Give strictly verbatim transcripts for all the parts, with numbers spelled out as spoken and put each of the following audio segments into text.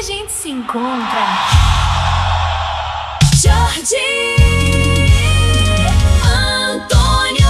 gente se encontra. Jorge Antônio.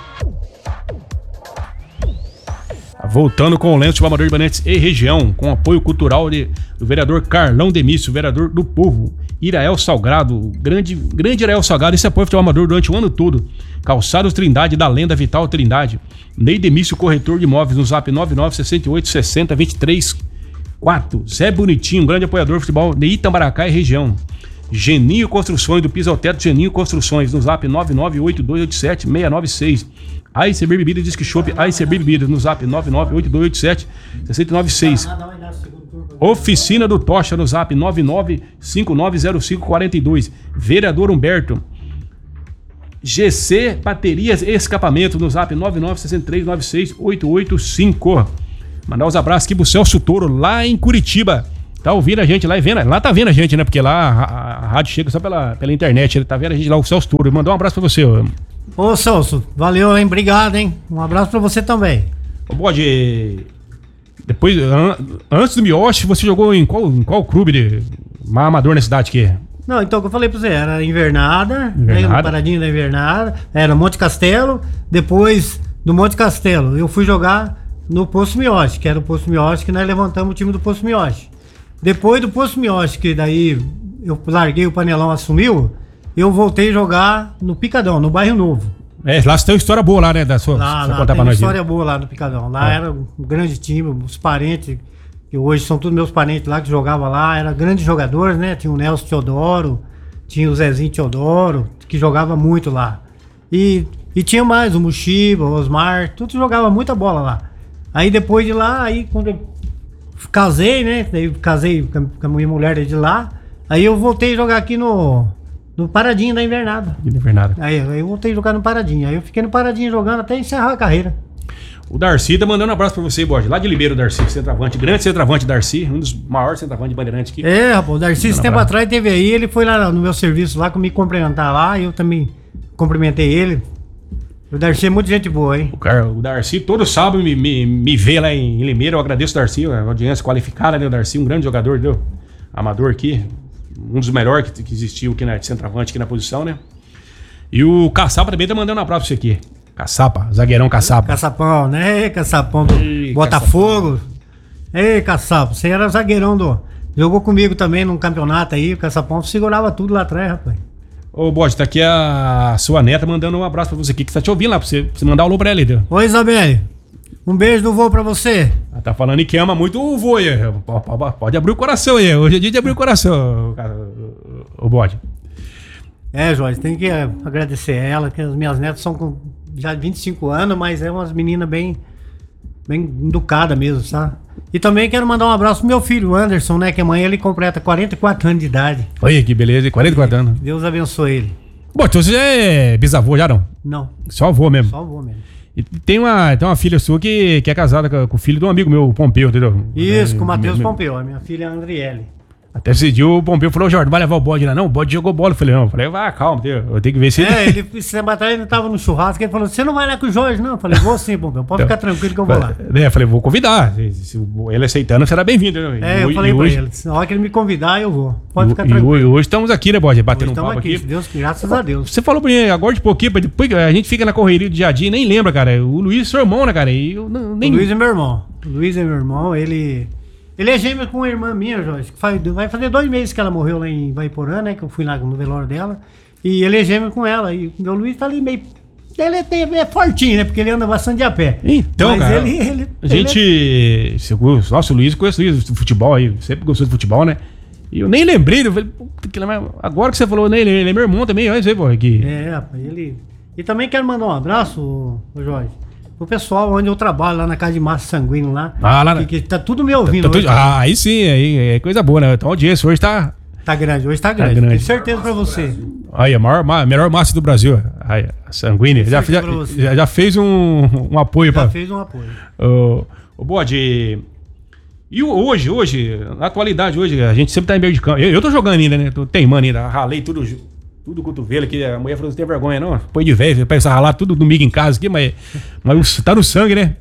Voltando com o Lenço de Amador de Bandeirante e região, com apoio cultural de, do vereador Carlão Demício, vereador do povo, Irael Salgado, grande, grande Irael Salgado, esse apoio futebol amador durante o ano todo. Calçados Trindade, da Lenda Vital Trindade. Ney Demício, corretor de imóveis, no zap nove nove seis oito seis zero dois três quatro. Zé Bonitinho, grande apoiador de futebol de Itamaracá e região. Geninho Construções, do Piso ao Teto, Geninho Construções, no zap nove nove oito dois oito sete seis nove seis. Iceberg Bebidas, Disque Shop, Iceberg Bebidas, no zap nove nove oito dois oito sete seis nove seis. Oficina do Tocha, no zap nove nove cinco nove zero cinco quatro dois. Vereador Humberto. G C Baterias e Escapamento, no zap nove nove seis três nove seis oito oito cinco. Mandar os abraços aqui pro Celso Toro, lá em Curitiba. Tá ouvindo a gente lá e vendo. Lá tá vendo a gente, né? Porque lá a, a, a rádio chega só pela, pela internet. Ele tá vendo a gente lá, o Celso Toro. Mandar um abraço pra você, ó. Ô, Celso, valeu, hein? Obrigado, hein? Um abraço pra você também. Ô, Bode, depois, an, antes do Mioshi, você jogou em qual, em qual clube de mais amador na cidade que é? Não, então, o que eu falei pra você, era Invernada, Invernada. Né, no paradinho da Invernada, era Monte Castelo, depois do Monte Castelo, eu fui jogar no Poço Mioshi, que era o Poço Mioshi, que nós levantamos o time do Poço Mioshi. Depois do Poço Mioshi, que daí eu larguei, o Panelão assumiu, eu voltei a jogar no Picadão, no Bairro Novo. É, lá você tem uma história boa lá, né? Da sua, lá, lá tem uma história boa lá no Picadão. Lá é. Era um grande time, os parentes, que hoje são todos meus parentes lá que jogavam lá, eram grandes jogadores, né? Tinha o Nelson Teodoro, tinha o Zezinho Teodoro, que jogava muito lá. E, e tinha mais, o Mushiba, o Osmar, tudo jogava muita bola lá. Aí depois de lá, aí quando eu casei, né? Daí casei com a minha mulher de lá, aí eu voltei a jogar aqui no... No Paradinho da Invernada. Invernada. Aí, aí eu voltei a jogar no Paradinho. Aí eu fiquei no Paradinho jogando até encerrar a carreira. O Darcy tá mandando um abraço pra você, Bode. Lá de Limeiro, Darcy, centroavante. Grande centroavante, Darcy. Um dos maiores centroavantes de Bandeirante aqui. É, rapaz, o Darcy esse tempo atrás teve aí. Ele foi lá no meu serviço lá, me cumprimentar lá. E eu também cumprimentei ele. O Darcy é muito gente boa, hein? O, cara, o Darcy todo sábado me, me, me vê lá em Limeiro. Eu agradeço o Darcy, a audiência qualificada, né? O Darcy, um grande jogador, deu? Amador aqui. Um dos melhores que, que existiu aqui na de centroavante, aqui na posição, né? E o Caçapa também tá mandando um abraço pra você aqui. Caçapa, zagueirão Caçapa. Caçapão, né? Caçapão do Ei, Botafogo. Caçapão. Ei, Caçapa, você era zagueirão do... Jogou comigo também num campeonato aí, o Caçapão segurava tudo lá atrás, rapaz. Ô, Bode, tá aqui a sua neta mandando um abraço pra você aqui, que tá te ouvindo lá, pra você, pra você mandar um alô pra ela aí, deu? Oi, Isabelle. Um beijo do vô pra você. Ela tá falando que ama muito o vô aí. Pode abrir o coração aí. Hoje é dia de abrir o coração, o Bode. É, Jorge, tem que agradecer ela, que as minhas netas são com já vinte e cinco anos, mas é umas meninas bem, bem educadas mesmo, sabe? E também quero mandar um abraço pro meu filho, o Anderson, né? Que amanhã ele completa quarenta e quatro anos de idade. Olha que beleza, quarenta e quatro anos. Deus abençoe ele. Bom, então você já é bisavô já, não? Não. Só avô mesmo? Só avô mesmo. E tem uma, tem uma filha sua que, que é casada com, com o filho de um amigo meu, o Pompeu, entendeu? Isso, é, com o Matheus meu, Pompeu, a minha filha é a Andriele. Até esse dia o Pompeu falou, Jorge, vai levar o bode lá. Não, o bode jogou bola. Eu falei, não. Eu falei, vai, calma, eu tenho que ver se É, ele, esse tempo atrás ele tava no churrasco, ele falou, você não vai lá com o Jorge, não? Eu falei, vou sim, Pompeu, pode ficar tranquilo que eu vou lá. É, eu falei, vou convidar. Se, se ele aceitando, será bem-vindo. É, eu e, falei e pra hoje, ele, na hora que ele me convidar, eu vou. Pode e, ficar tranquilo. E hoje estamos aqui, né, bode? Batendo um papo aqui. aqui. Deus, graças a Deus. Você falou pra mim agora de pouquinho, depois a gente fica na correria do dia a dia e nem lembra, cara. O Luiz é seu irmão, né, cara? E eu não, nem... O Luiz é meu irmão. O Luiz é meu irmão, ele... Ele é gêmeo com uma irmã minha, Jorge, que faz, vai fazer dois meses que ela morreu lá em Vaiporã, né? Que eu fui lá no velório dela. E ele é gêmeo com ela. E o meu Luiz tá ali meio... Ele é, é fortinho, né? Porque ele anda bastante a pé. Então, mas cara, ele, ele, a gente... Ele é... Nossa, o Luiz conhece o Luiz do futebol aí. Sempre gostou de futebol, né? E eu nem lembrei. Eu falei, agora que você falou, né? Ele, ele é meu irmão também. Olha aí, pô. Aqui. É, rapaz, ele... E também quero mandar um abraço, ô Jorge, pro pessoal onde eu trabalho, lá na Casa de Massa Sanguíneo lá. Ah, lá que, que tá tudo me ouvindo. Tá, tá, ah, aí sim, aí é coisa boa, né? Então a audiência hoje tá... Tá grande, hoje tá grande. Tá grande. Tenho certeza pra você. Aí, a maior, a melhor massa do Brasil. Aí, a Sanguínea. Já, já, já, já fez um, um apoio já pra... Já fez um apoio. O uh, Bode... E hoje, hoje, na atualidade, hoje, a gente sempre tá em meio de campo. Eu, eu tô jogando ainda, né? Tô teimando ainda. Ralei tudo... Tudo cotovelo aqui, a mulher falou, não tem vergonha não, põe de velho, pensa ralar tudo domingo em casa aqui, mas, mas tá no sangue, né?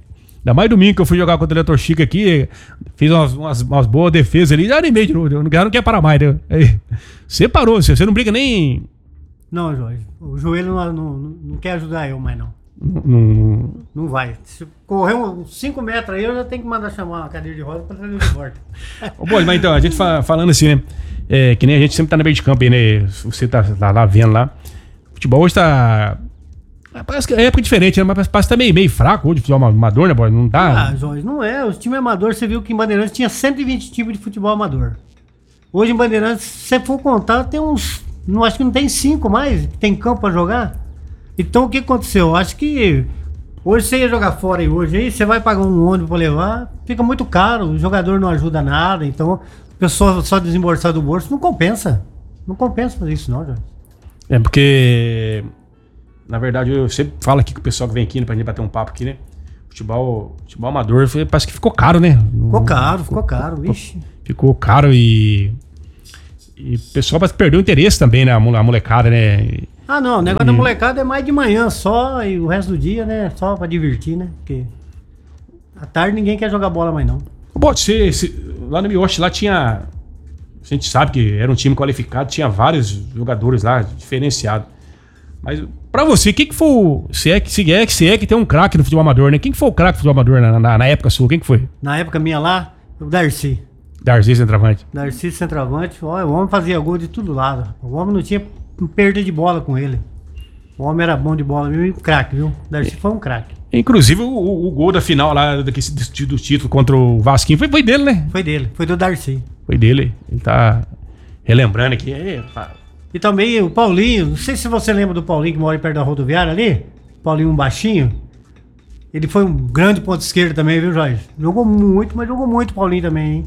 Ainda mais domingo que eu fui jogar contra o Eleitor Chico aqui, fiz umas, umas, umas boas defesas ali, já animei de novo, eu não, não quer parar mais, né? Aí, você parou, você, você não briga nem... Não, Jorge, o joelho não, não, não quer ajudar eu mais não. Não, não... Não vai. Se correr uns cinco metros aí, eu já tenho que mandar chamar uma cadeira de roda pra trazer de volta. Ô, Bode, mas então, a gente fa- falando assim, né? É, que nem a gente sempre tá na beira de campo aí, né? Você tá lá, lá vendo lá. O futebol hoje tá... Parece que é época diferente, né? Mas parece que tá meio, meio fraco hoje, futebol amador, né, Bode? Não tá... Ah, Jorge, não é. Os times amadores, você viu que em Bandeirantes tinha cento e vinte tipos de futebol amador. Hoje em Bandeirantes, se você for contar, tem uns... Não, acho que não tem cinco mais, que tem campo pra jogar. Então o que aconteceu? Eu acho que hoje você ia jogar fora e hoje aí você vai pagar um ônibus pra levar, fica muito caro, o jogador não ajuda nada, então a pessoa só desembolsar do bolso não compensa. Não compensa fazer isso não, Jorge. É porque, na verdade, eu sempre falo aqui com o pessoal que vem aqui, né, pra gente bater um papo aqui, né? Futebol, futebol amador, foi- parece que ficou caro, né? Ficou caro, ficou caro, vixe. Ficou caro e... E o pessoal parece que perdeu o interesse também, né? A mole- a molecada, né? Ah não, o negócio da molecada é mais de manhã só e o resto do dia, né? Só pra divertir, né? Porque à tarde ninguém quer jogar bola mais não. Pô, você, você- lá no Miyoshi, lá tinha... A gente sabe que era um time qualificado, tinha vários jogadores lá, diferenciados. Mas pra você, quem que foi o... Se é que, se é que, se é que tem um craque no futebol amador, né? Quem que foi o craque do futebol amador na, na, na época sua? Quem que foi? Na época minha lá, o Darcy. Darcy, centroavante. Darcy centroavante, ó, o homem fazia gol de todo lado. O homem não tinha perda de bola com ele. O homem era bom de bola mesmo e um craque, viu? O Darcy foi um craque. Inclusive, o, o- o gol da final lá daquele, do, do título contra o Vasquinho foi, foi dele, né? Foi dele, foi do Darcy. Foi dele. Ele tá relembrando aqui. É, pá. E também o Paulinho, não sei se você lembra do Paulinho que mora perto da rodoviária ali. Paulinho um baixinho. Ele foi um grande ponto esquerdo também, viu, Jorge? Jogou muito, mas jogou muito o Paulinho também, hein?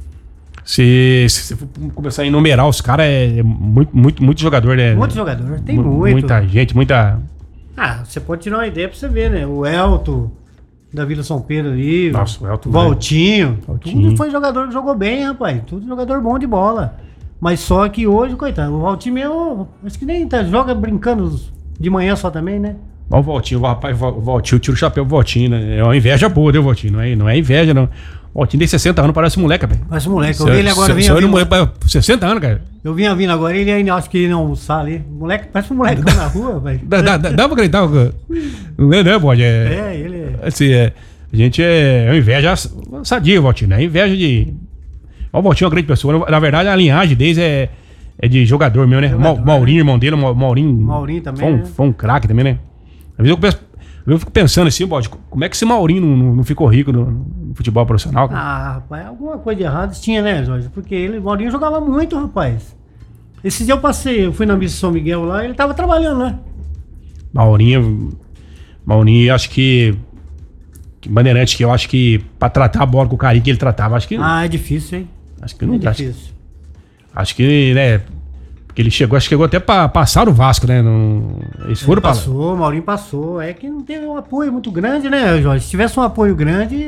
Se você for começar a enumerar os caras, é, é muito, muito, muito jogador, né? Muito jogador, tem Mu- muito. Muita gente, muita. Ah, você pode tirar uma ideia pra você ver, né? O Elton, da Vila São Pedro ali. Nossa, o Elton, Valtinho. Valtinho. Tudo foi jogador que jogou bem, rapaz. Tudo jogador bom de bola. Mas só que hoje, coitado, o Valtinho mesmo, acho que nem tá, joga brincando de manhã só também, né? Olha o Valtinho, o rapaz, o Valtinho, tira o chapéu pro Valtinho, né? É uma inveja boa, né, Valtinho? Não é, não é inveja, não. O Valtinho tem sessenta anos, parece um moleque, velho. Mas moleque, eu vi ele agora, vinha Só ele vindo. morreu pra sessenta anos, cara. Eu vinha vindo agora, ele ainda acho que ele ia almoçar ali. Moleque, parece um molecão na rua, velho. Dá, dá, dá, dá pra acreditar? Não é, né, Bode? É, É, ele é. assim, é, a gente é, é uma inveja sadia, Valtinho, né? É inveja de... O Valtinho é uma grande pessoa. Na verdade, a linhagem deles é, é de jogador mesmo, né? Jogador, Ma- Maurinho, irmão dele, Ma- Maurinho... Maurinho também, Foi um, né? foi um craque também, né? Às vezes eu, penso, eu fico pensando assim, Bode, como é que esse Maurinho não, não, não ficou rico no, no futebol profissional? Cara? Ah, rapaz, alguma coisa de errado tinha, né, Jorge? Porque ele, o Maurinho jogava muito, rapaz. Esse dia eu passei, eu fui na Missa São Miguel lá, ele tava trabalhando, né? Maurinho, Maurinho, acho que, que Bandeirante, que eu acho que pra tratar a bola com o carinho que ele tratava, acho que, Ah, é difícil, hein? acho que não É dá. Acho, difícil. acho que, né, porque ele chegou, acho que chegou até pra passar o Vasco, né? Não, eles foram pra lá. Passou, o Maurinho passou. É que não teve um apoio muito grande, né, Jorge? Se tivesse um apoio grande.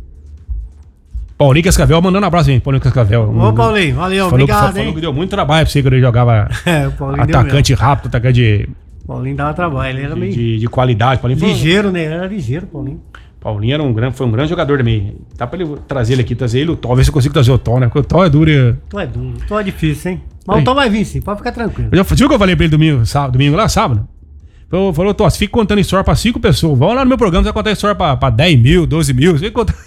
Paulinho Cascavel, mandando um abraço aí, Paulinho Cascavel. Ô, Paulinho, valeu, falou, obrigado, falou hein? que deu muito trabalho pra você quando ele jogava É, o Paulinho deu atacante rápido, atacante de, mesmo. Paulinho dava trabalho, ele era de, meio de, de qualidade. Paulinho, foi- ligeiro, né? Ele era ligeiro, Paulinho. Paulinho era um grande, foi um grande jogador também. Dá pra ele trazer ele aqui, trazer ele o Tó, ver se eu consigo trazer o Tó, né? Porque o Tó é duro. e- Tu é duro, tu é difícil, hein? Mas Aí. o Tom vai vir sim, pode ficar tranquilo. Eu já, viu o que eu falei pra ele domingo, sábado, domingo lá, sábado? Falou, falou Tó, você fica contando história pra cinco pessoas. Vão lá no meu programa, você vai contar história pra, pra dez mil, doze mil. Você fica contando.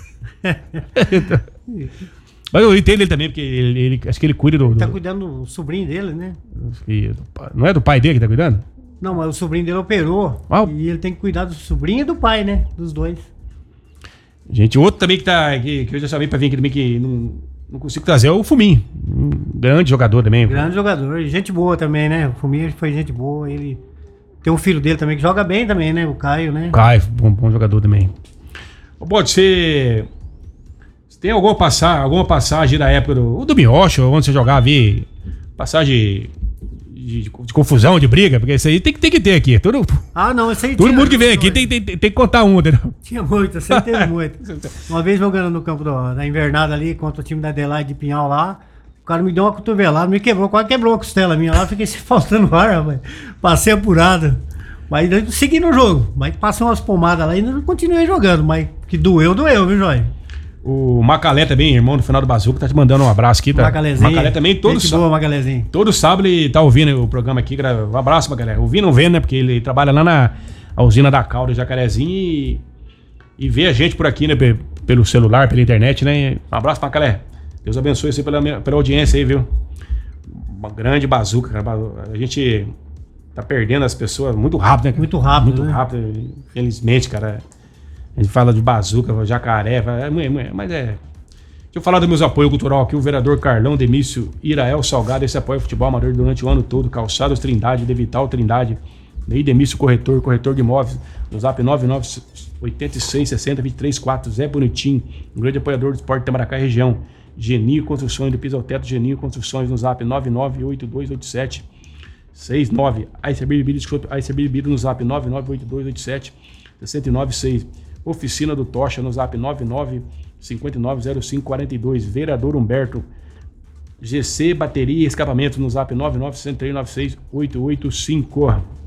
Mas eu entendo ele também, porque ele, ele- acho que ele cuida do. do- Tá cuidando do sobrinho dele, né? e do pai- não é do pai dele que tá cuidando? Não, mas o sobrinho dele operou. Ah, o- E ele tem que cuidar do sobrinho e do pai, né? Dos dois. Gente, outro também que tá. Que, que eu já chamei pra vir aqui também, que não, não consigo trazer, é o Fuminho. Um grande jogador também. Grande jogador. E gente boa também, né? O Fuminho foi gente boa. Ele tem um filho dele também que joga bem também, né? O Caio, né? Caio, bom, bom jogador também. Ô, Bode, você. Você tem alguma, passar, alguma passagem da época do. do Miocho, onde você jogava aí? Passagem de, de- de confusão, de briga? Porque isso aí tem, que- tem que ter aqui. Todo, Ah, não, esse aí todo tinha- mundo que vem aqui tem, tem, tem, tem que contar um, entendeu? Tinha muito, esse aí teve muito. Uma vez jogando no campo do- da invernada ali contra o time da Adelaide de Pinhal lá, o cara me deu uma cotovelada, me quebrou, quase quebrou a costela minha lá, fiquei se faltando ar, rapaz. Passei apurado. Mas daí segui no jogo. Mas passei umas pomadas lá e não continuei jogando, mas Que doeu, doeu, viu, Joy? O Macalé também, irmão do final do Bazuca, tá te mandando um abraço aqui. Tá? Macalezinho. Macalé também, todo Gente sábado. boa, Macalezinho. Todo sábado ele tá ouvindo o programa aqui. Um abraço, Macalé. Ouvindo não vendo, né? Porque ele trabalha lá na usina da Calda, Jacarezinho, e, e vê a gente por aqui, né? Pelo celular, pela internet, né? Um abraço, Macalé. Deus abençoe você pela, pela audiência aí, viu? Uma grande Bazuca, cara. A gente tá perdendo as pessoas muito rápido, né? Cara? Muito rápido, Muito né? rápido, infelizmente, cara. A gente fala de Bazuca, Jacaré, mas é... Deixa eu falar dos meus apoios cultural aqui, o vereador Carlão Demício Irael Salgado, esse apoia o futebol amador durante o ano todo, Calçados Trindade, Devital Trindade, Ney Demício Corretor, corretor de imóveis, no zap nove nove oito seis seis zero dois três quatro, Zé Bonitinho, um grande apoiador do esporte Tamaracá e região, Geninho Construções, do piso ao teto, Geninho Construções, no zap nove nove oito dois oito sete seis nove, Iceberg Bebida, Iceberg Bebida no zap nove nove oito dois oito sete seis nove seis, Oficina do Tocha no zap nove nove cinco nove zero cinco quatro dois, Vereador Humberto, G C Bateria e Escapamento no zap nove nove três nove seis oito oito cinco.